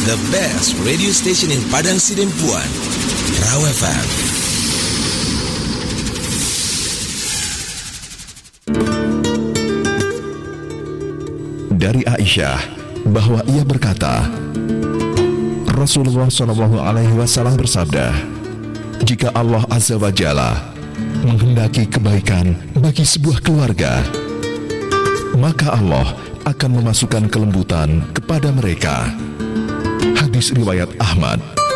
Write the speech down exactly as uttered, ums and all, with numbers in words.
the best radio station in Padang Sidempuan, Raw F M. Dari Aisyah bahwa ia berkata, Rasulullah shallallahu alaihi wasallam bersabda, jika Allah Azza wa Jalla menghendaki kebaikan bagi sebuah keluarga, maka Allah akan memasukkan kelembutan kepada mereka. Hadis riwayat Ahmad.